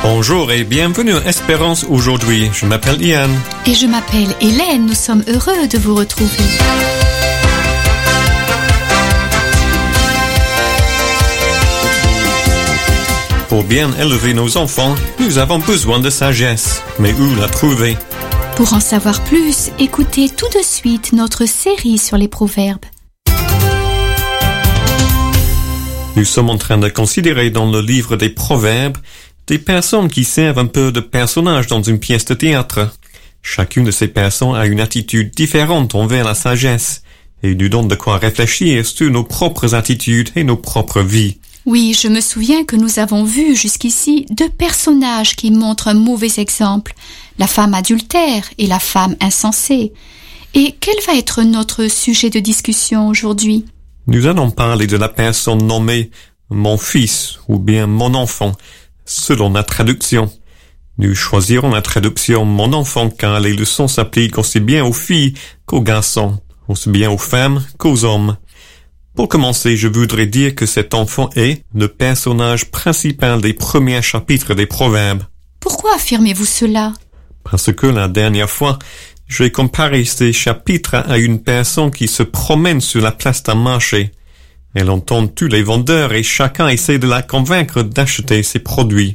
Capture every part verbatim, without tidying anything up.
Bonjour et bienvenue à Espérance aujourd'hui. Je m'appelle Ian. Et je m'appelle Hélène. Nous sommes heureux de vous retrouver. Pour bien élever nos enfants, nous avons besoin de sagesse. Mais où la trouver? Pour en savoir plus, écoutez tout de suite notre série sur les proverbes. Nous sommes en train de considérer dans le livre des proverbes des personnes qui servent un peu de personnages dans une pièce de théâtre. Chacune de ces personnes a une attitude différente envers la sagesse et nous donne de quoi réfléchir sur nos propres attitudes et nos propres vies. Oui, je me souviens que nous avons vu jusqu'ici deux personnages qui montrent un mauvais exemple, la femme adultère et la femme insensée. Et quel va être notre sujet de discussion aujourd'hui? Nous allons parler de la personne nommée « mon fils » ou bien « mon enfant », selon la traduction. Nous choisirons la traduction « mon enfant » car les leçons s'appliquent aussi bien aux filles qu'aux garçons, aussi bien aux femmes qu'aux hommes. Pour commencer, je voudrais dire que cet enfant est le personnage principal des premiers chapitres des Proverbes. Pourquoi affirmez-vous cela? Parce que la dernière fois, j'ai comparé ces chapitres à une personne qui se promène sur la place d'un marché. Elle entend tous les vendeurs et chacun essaie de la convaincre d'acheter ses produits.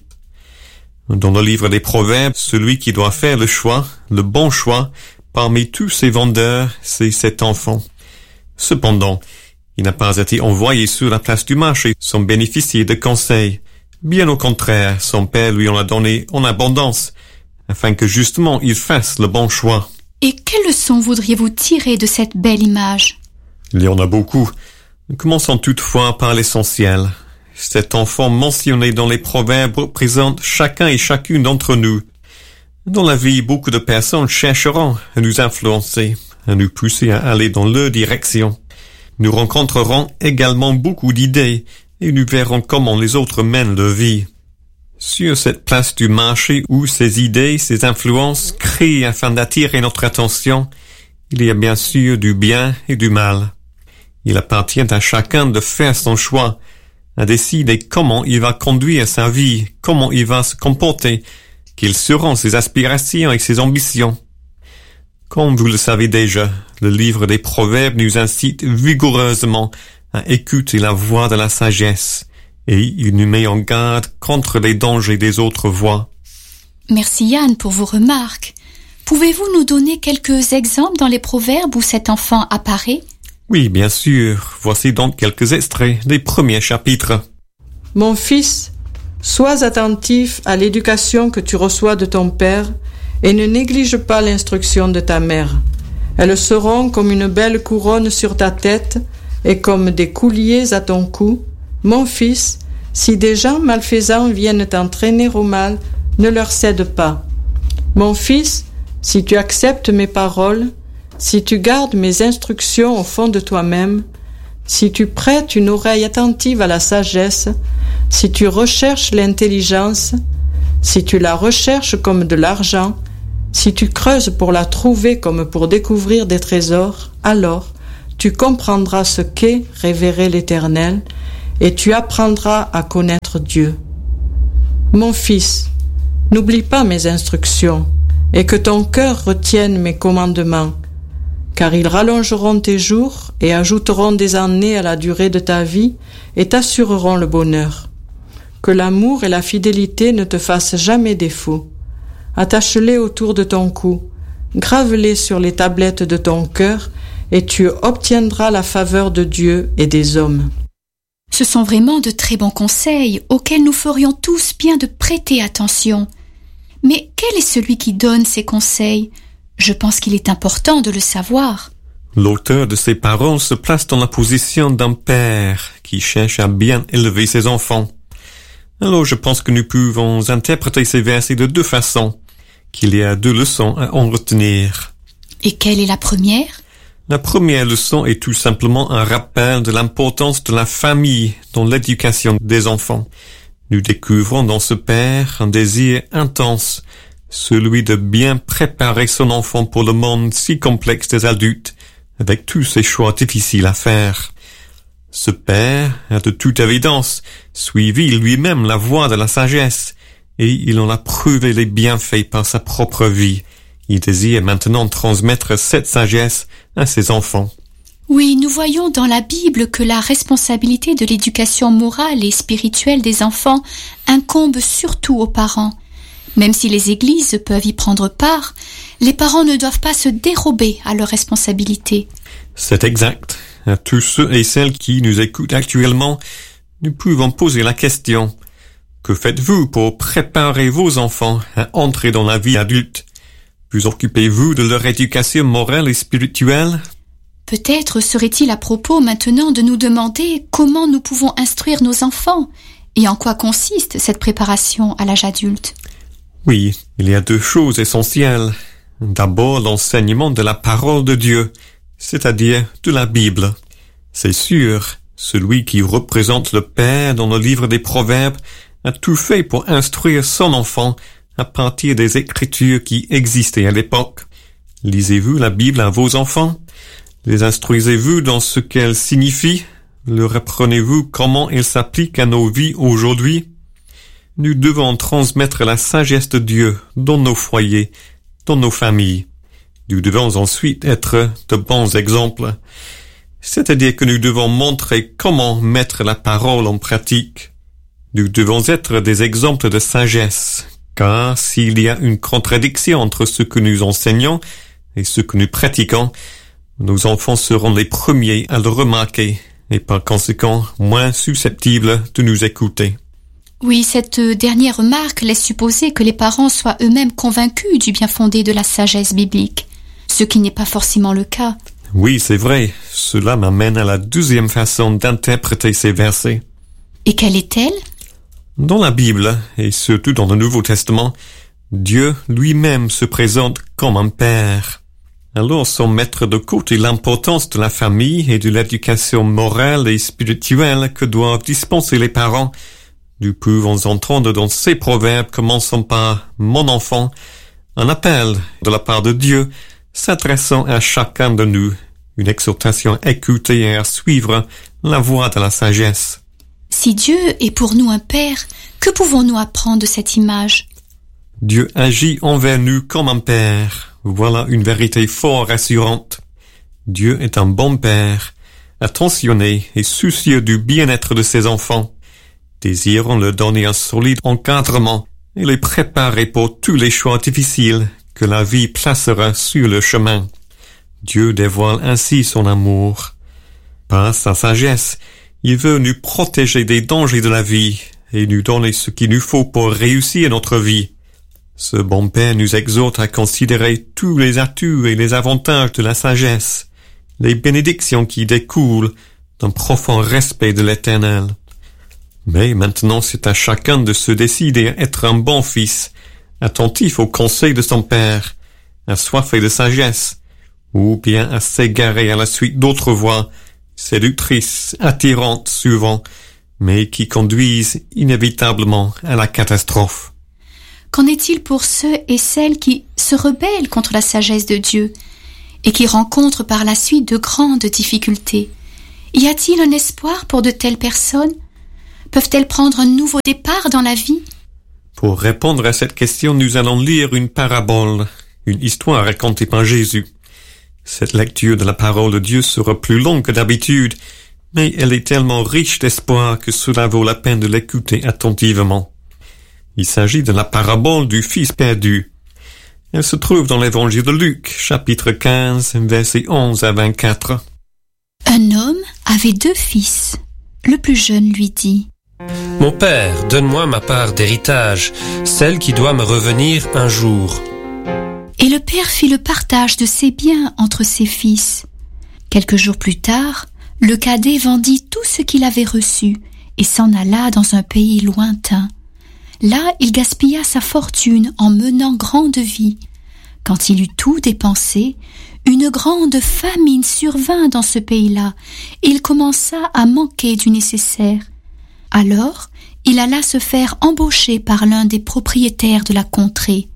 Dans le livre des Proverbes, celui qui doit faire le choix, le bon choix, parmi tous ces vendeurs, c'est cet enfant. Cependant, il n'a pas été envoyé sur la place du marché sans bénéficier de conseils. Bien au contraire, son père lui en a donné en abondance, afin que justement il fasse le bon choix. Et quelle leçon voudriez-vous tirer de cette belle image? Il y en a beaucoup. Commençons toutefois par l'essentiel. Cet enfant mentionné dans les proverbes représente chacun et chacune d'entre nous. Dans la vie, beaucoup de personnes chercheront à nous influencer, à nous pousser à aller dans leur direction. Nous rencontrerons également beaucoup d'idées et nous verrons comment les autres mènent leur vie. Sur cette place du marché où ces idées, ces influences créent afin d'attirer notre attention, il y a bien sûr du bien et du mal. Il appartient à chacun de faire son choix, à décider comment il va conduire sa vie, comment il va se comporter, quelles seront ses aspirations et ses ambitions. Comme vous le savez déjà, le livre des Proverbes nous incite vigoureusement à écouter la voix de la sagesse et il nous met en garde contre les dangers des autres voix. Merci Yann pour vos remarques. Pouvez-vous nous donner quelques exemples dans les Proverbes où cet enfant apparaît? Oui, bien sûr. Voici donc quelques extraits des premiers chapitres. Mon fils, sois attentif à l'éducation que tu reçois de ton père et ne néglige pas l'instruction de ta mère. Elles seront comme une belle couronne sur ta tête et comme des couliers à ton cou. Mon fils, si des gens malfaisants viennent t'entraîner au mal, ne leur cède pas. Mon fils, si tu acceptes mes paroles, si tu gardes mes instructions au fond de toi-même, si tu prêtes une oreille attentive à la sagesse, si tu recherches l'intelligence, si tu la recherches comme de l'argent, si tu creuses pour la trouver comme pour découvrir des trésors, alors tu comprendras ce qu'est révérer l'Éternel et tu apprendras à connaître Dieu. Mon fils, n'oublie pas mes instructions et que ton cœur retienne mes commandements, car ils rallongeront tes jours et ajouteront des années à la durée de ta vie et t'assureront le bonheur. Que l'amour et la fidélité ne te fassent jamais défaut. Attache-les autour de ton cou, grave-les sur les tablettes de ton cœur et tu obtiendras la faveur de Dieu et des hommes. Ce sont vraiment de très bons conseils auxquels nous ferions tous bien de prêter attention. Mais quel est celui qui donne ces conseils? Je pense qu'il est important de le savoir. L'auteur de ces paroles se place dans la position d'un père qui cherche à bien élever ses enfants. Alors je pense que nous pouvons interpréter ces versets de deux façons, qu'il y a deux leçons à en retenir. Et quelle est la première? La première leçon est tout simplement un rappel de l'importance de la famille dans l'éducation des enfants. Nous découvrons dans ce père un désir intense, celui de bien préparer son enfant pour le monde si complexe des adultes, avec tous ces choix difficiles à faire. Ce père a de toute évidence suivi lui-même la voie de la sagesse, et il en a prouvé les bienfaits par sa propre vie. Il désire maintenant transmettre cette sagesse à ses enfants. Oui, nous voyons dans la Bible que la responsabilité de l'éducation morale et spirituelle des enfants incombe surtout aux parents. Même si les églises peuvent y prendre part, les parents ne doivent pas se dérober à leurs responsabilités. C'est exact. À tous ceux et celles qui nous écoutent actuellement, nous pouvons poser la question: que faites-vous pour préparer vos enfants à entrer dans la vie adulte? Vous occupez-vous de leur éducation morale et spirituelle? Peut-être serait-il à propos maintenant de nous demander comment nous pouvons instruire nos enfants et en quoi consiste cette préparation à l'âge adulte. Oui, il y a deux choses essentielles. D'abord, l'enseignement de la parole de Dieu, c'est-à-dire de la Bible. C'est sûr, celui qui représente le Père dans le livre des Proverbes a tout fait pour instruire son enfant à partir des Écritures qui existaient à l'époque. Lisez-vous la Bible à vos enfants? Les instruisez-vous dans ce qu'elle signifie? Leur apprenez-vous comment elle s'applique à nos vies aujourd'hui? Nous devons transmettre la sagesse de Dieu dans nos foyers, dans nos familles. Nous devons ensuite être de bons exemples. C'est-à-dire que nous devons montrer comment mettre la parole en pratique. Nous devons être des exemples de sagesse, car s'il y a une contradiction entre ce que nous enseignons et ce que nous pratiquons, nos enfants seront les premiers à le remarquer et par conséquent moins susceptibles de nous écouter. Oui, cette dernière remarque laisse supposer que les parents soient eux-mêmes convaincus du bien fondé de la sagesse biblique, ce qui n'est pas forcément le cas. Oui, c'est vrai. Cela m'amène à la deuxième façon d'interpréter ces versets. Et quelle est-elle? Dans la Bible, et surtout dans le Nouveau Testament, Dieu lui-même se présente comme un père. Alors, sans mettre de côté l'importance de la famille et de l'éducation morale et spirituelle que doivent dispenser les parents, nous pouvons entendre dans ces proverbes commençant par « Mon enfant », un appel de la part de Dieu s'adressant à chacun de nous, une exhortation à écouter et à suivre la voie de la sagesse. Si Dieu est pour nous un père, que pouvons-nous apprendre de cette image? Dieu agit envers nous comme un père. Voilà une vérité fort rassurante. Dieu est un bon père, attentionné et soucieux du bien-être de ses enfants, désirant leur donner un solide encadrement et les préparer pour tous les choix difficiles que la vie placera sur le chemin. Dieu dévoile ainsi son amour. Par sa sagesse, il veut nous protéger des dangers de la vie et nous donner ce qu'il nous faut pour réussir notre vie. Ce bon Père nous exhorte à considérer tous les atouts et les avantages de la sagesse, les bénédictions qui découlent d'un profond respect de l'Éternel. Mais maintenant c'est à chacun de se décider à être un bon fils, attentif aux conseils de son Père, assoiffé de sagesse, ou bien à s'égarer à la suite d'autres voies, séductrices, attirantes souvent, mais qui conduisent inévitablement à la catastrophe. Qu'en est-il pour ceux et celles qui se rebellent contre la sagesse de Dieu et qui rencontrent par la suite de grandes difficultés? Y a-t-il un espoir pour de telles personnes? Peuvent-elles prendre un nouveau départ dans la vie? Pour répondre à cette question, nous allons lire une parabole, une histoire racontée par Jésus. Cette lecture de la parole de Dieu sera plus longue que d'habitude, mais elle est tellement riche d'espoir que cela vaut la peine de l'écouter attentivement. Il s'agit de la parabole du fils perdu. Elle se trouve dans l'évangile de Luc, chapitre quinze, versets onze à vingt-quatre. Un homme avait deux fils. Le plus jeune lui dit: « Mon père, donne-moi ma part d'héritage, celle qui doit me revenir un jour. » Et le père fit le partage de ses biens entre ses fils. Quelques jours plus tard, le cadet vendit tout ce qu'il avait reçu et s'en alla dans un pays lointain. Là, il gaspilla sa fortune en menant grande vie. Quand il eut tout dépensé, une grande famine survint dans ce pays-là, et il commença à manquer du nécessaire. Alors, il alla se faire embaucher par l'un des propriétaires de la contrée.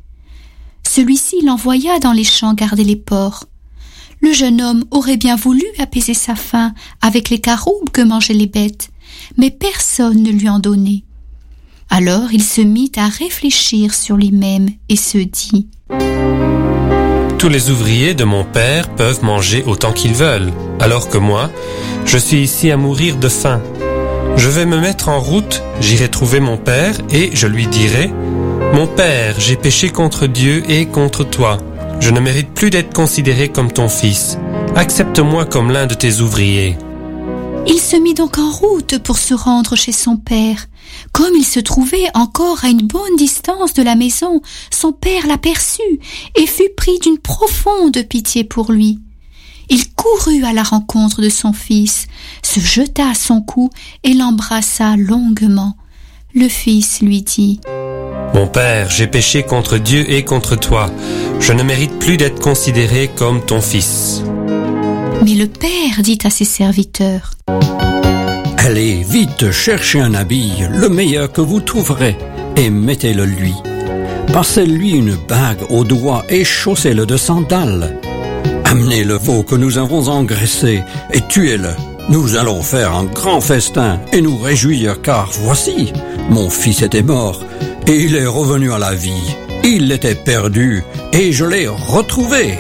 Celui-ci l'envoya dans les champs garder les porcs. Le jeune homme aurait bien voulu apaiser sa faim avec les caroubes que mangeaient les bêtes, mais personne ne lui en donnait. Alors il se mit à réfléchir sur lui-même et se dit: Tous les ouvriers de mon père peuvent manger autant qu'ils veulent, alors que moi, je suis ici à mourir de faim. Je vais me mettre en route, j'irai trouver mon père et je lui dirai: Mon père, j'ai péché contre Dieu et contre toi. Je ne mérite plus d'être considéré comme ton fils. Accepte-moi comme l'un de tes ouvriers. Il se mit donc en route pour se rendre chez son père. Comme il se trouvait encore à une bonne distance de la maison, son père l'aperçut et fut pris d'une profonde pitié pour lui. Il courut à la rencontre de son fils, se jeta à son cou et l'embrassa longuement. Le fils lui dit: Mon père, j'ai péché contre Dieu et contre toi. Je ne mérite plus d'être considéré comme ton fils. Mais le père dit à ses serviteurs: Allez vite chercher un habit, le meilleur que vous trouverez, et mettez-le lui. Passez-lui une bague au doigt et chaussez-le de sandales. Amenez le veau que nous avons engraissé et tuez-le. Nous allons faire un grand festin et nous réjouir, car voici, mon fils était mort et il est revenu à la vie. Il était perdu et je l'ai retrouvé.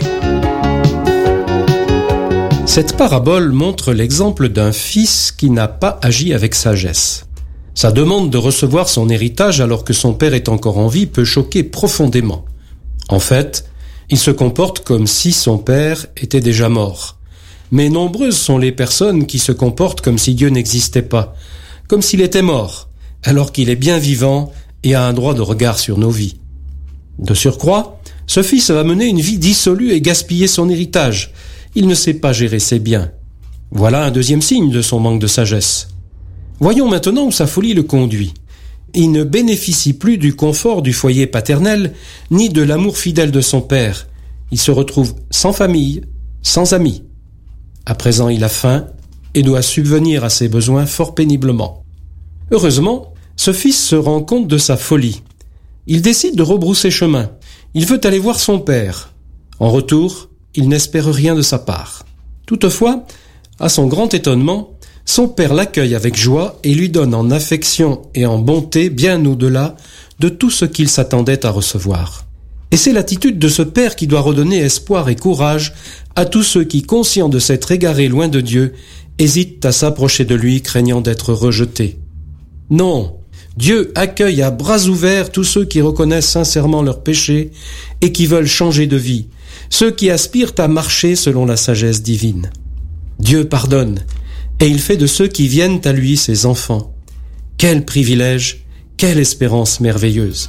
Cette parabole montre l'exemple d'un fils qui n'a pas agi avec sagesse. Sa demande de recevoir son héritage alors que son père est encore en vie peut choquer profondément. En fait, il se comporte comme si son père était déjà mort. Mais nombreuses sont les personnes qui se comportent comme si Dieu n'existait pas, comme s'il était mort, alors qu'il est bien vivant et a un droit de regard sur nos vies. De surcroît, ce fils va mener une vie dissolue et gaspiller son héritage. Il ne sait pas gérer ses biens. Voilà un deuxième signe de son manque de sagesse. Voyons maintenant où sa folie le conduit. Il ne bénéficie plus du confort du foyer paternel, ni de l'amour fidèle de son père. Il se retrouve sans famille, sans amis. À présent, il a faim et doit subvenir à ses besoins fort péniblement. Heureusement, ce fils se rend compte de sa folie. Il décide de rebrousser chemin. Il veut aller voir son père. En retour, il n'espère rien de sa part. Toutefois, à son grand étonnement, son père l'accueille avec joie et lui donne en affection et en bonté bien au-delà de tout ce qu'il s'attendait à recevoir. Et c'est l'attitude de ce père qui doit redonner espoir et courage à tous ceux qui, conscients de s'être égarés loin de Dieu, hésitent à s'approcher de lui craignant d'être rejetés. Non, Dieu accueille à bras ouverts tous ceux qui reconnaissent sincèrement leurs péchés et qui veulent changer de vie, ceux qui aspirent à marcher selon la sagesse divine. Dieu pardonne, et il fait de ceux qui viennent à lui ses enfants. Quel privilège, quelle espérance merveilleuse!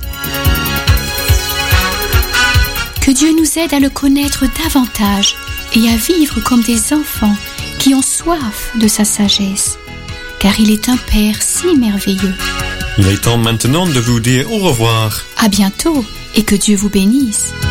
Que Dieu nous aide à le connaître davantage et à vivre comme des enfants qui ont soif de sa sagesse, car il est un Père si merveilleux. Il est temps maintenant de vous dire au revoir. À bientôt et que Dieu vous bénisse.